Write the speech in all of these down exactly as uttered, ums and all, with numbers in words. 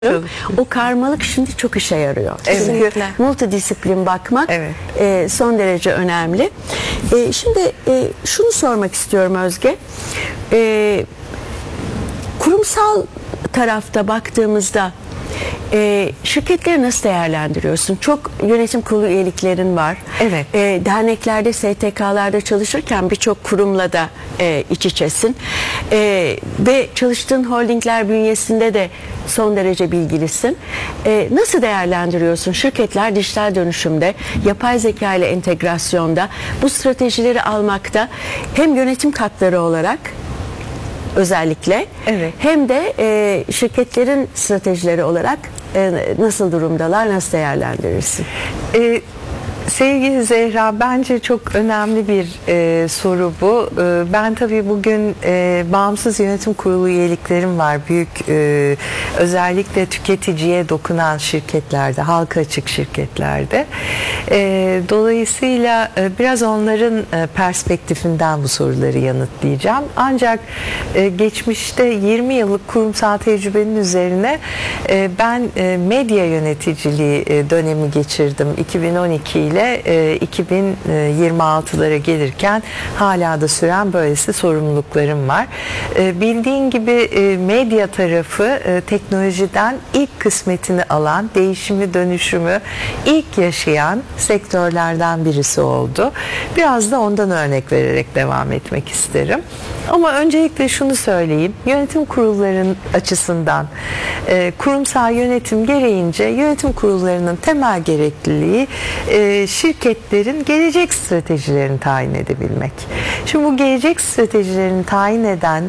O karmalık şimdi çok işe yarıyor. Evet. Çünkü multidisiplin bakmak Evet. e, son derece önemli. E, şimdi e, şunu sormak istiyorum Özge. E, kurumsal tarafta baktığımızda e, şirketleri nasıl değerlendiriyorsun? Çok yönetim kurulu üyeliklerin var. Evet. E, derneklerde, S T K'larda çalışırken birçok kurumla da e, iç içesin. E, ve çalıştığın holdingler bünyesinde de son derece bilgilisin. E, nasıl değerlendiriyorsun? Şirketler dijital dönüşümde, yapay zeka ile entegrasyonda, bu stratejileri almakta hem yönetim katları olarak özellikle, evet, hem de e, şirketlerin stratejileri olarak e, nasıl durumdalar, nasıl değerlendirirsin? E, Sevgili Zehra, bence çok önemli bir e, soru bu. E, ben tabii bugün e, bağımsız yönetim kurulu üyeliklerim var. Büyük e, özellikle tüketiciye dokunan şirketlerde, halka açık şirketlerde. E, dolayısıyla e, biraz onların e, perspektifinden bu soruları yanıtlayacağım. Ancak e, geçmişte yirmi yıllık kurumsal tecrübenin üzerine e, ben e, medya yöneticiliği e, dönemi geçirdim. iki bin on iki ile iki bin yirmi altılara gelirken hala da süren böylesi sorumluluklarım var. Bildiğin gibi medya tarafı teknolojiden ilk kısmetini alan, değişimi, dönüşümü ilk yaşayan sektörlerden birisi oldu. Biraz da ondan örnek vererek devam etmek isterim. Ama öncelikle şunu söyleyeyim. Yönetim kurullarının açısından kurumsal yönetim gereğince yönetim kurullarının temel gerekliliği şirketlerin gelecek stratejilerini tayin edebilmek. Şimdi bu gelecek stratejilerini tayin eden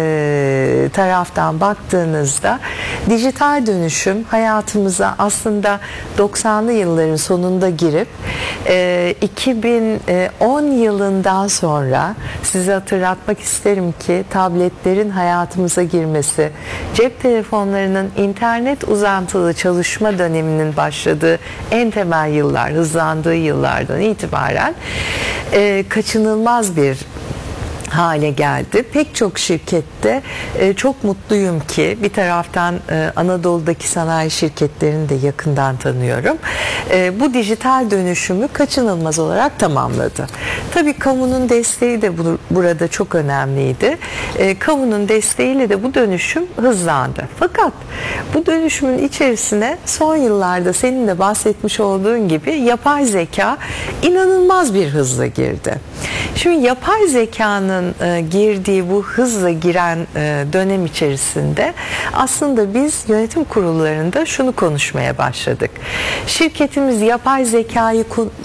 e, taraftan baktığınızda dijital dönüşüm hayatımıza aslında doksanlı yılların sonunda girip e, iki bin on yılından sonra size hatırlatmak isterim ki tabletlerin hayatımıza girmesi, cep telefonlarının internet uzantılı çalışma döneminin başladığı en temel yıllar, hızlandığı yıllardan itibaren e, kaçınılmaz bir hale geldi. Pek çok şirkette e, çok mutluyum ki bir taraftan e, Anadolu'daki sanayi şirketlerini de yakından tanıyorum. E, bu dijital dönüşümü kaçınılmaz olarak tamamladı. Tabii kamunun desteği de bu, burada çok önemliydi. E, kamunun desteğiyle de bu dönüşüm hızlandı. Fakat bu dönüşümün içerisine son yıllarda senin de bahsetmiş olduğun gibi yapay zeka inanılmaz bir hızla girdi. Şimdi yapay zekanın e, girdiği bu hızla giren e, dönem içerisinde aslında biz yönetim kurullarında şunu konuşmaya başladık. Şirketimiz yapay zekayı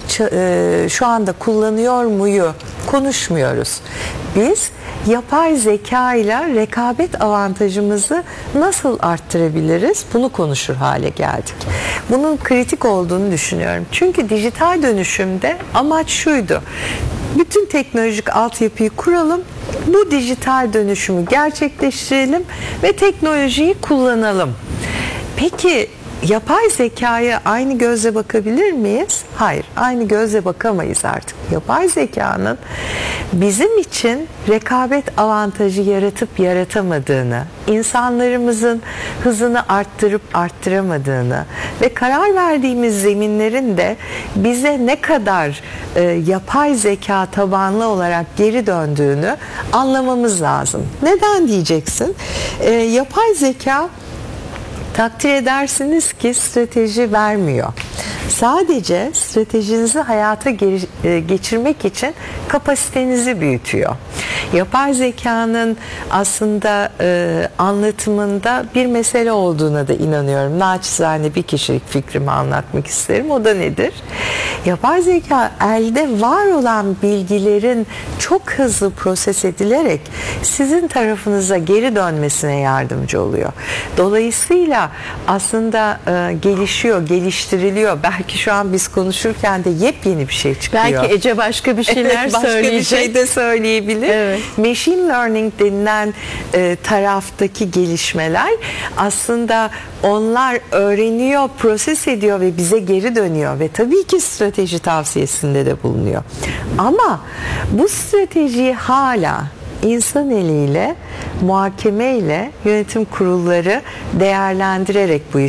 e, şu anda kullanıyor muyu konuşmuyoruz. Biz yapay zeka ile rekabet avantajımızı nasıl arttırabiliriz? Bunu konuşur hale geldik. Bunun kritik olduğunu düşünüyorum. Çünkü dijital dönüşümde amaç şuydu. Bütün teknolojik altyapıyı kuralım, bu dijital dönüşümü gerçekleştirelim ve teknolojiyi kullanalım. Peki yapay zekaya aynı gözle bakabilir miyiz? Hayır, aynı gözle bakamayız artık. Yapay zekanın bizim için rekabet avantajı yaratıp yaratamadığını, insanlarımızın hızını arttırıp arttıramadığını ve karar verdiğimiz zeminlerin de bize ne kadar e, yapay zeka tabanlı olarak geri döndüğünü anlamamız lazım. Neden diyeceksin? E, yapay zeka takdir edersiniz ki strateji vermiyor. Sadece stratejinizi hayata geçirmek için kapasitenizi büyütüyor. Yapay zekanın aslında e, anlatımında bir mesele olduğuna da inanıyorum. Naçizane bir kişilik fikrimi anlatmak isterim. O da nedir? Yapay zeka elde var olan bilgilerin çok hızlı proses edilerek sizin tarafınıza geri dönmesine yardımcı oluyor. Dolayısıyla aslında e, gelişiyor, geliştiriliyor. Belki şu an biz konuşurken de yepyeni bir şey çıkıyor. Belki Ece başka bir şeyler başka söyleyecek. bir şey de söyleyebilir. Evet. Machine learning denilen e, taraftaki gelişmeler aslında onlar öğreniyor, proses ediyor ve bize geri dönüyor ve tabii ki strateji tavsiyesinde de bulunuyor. Ama bu stratejiyi hala insan eliyle, muhakeme ile yönetim kurulları değerlendirerek bu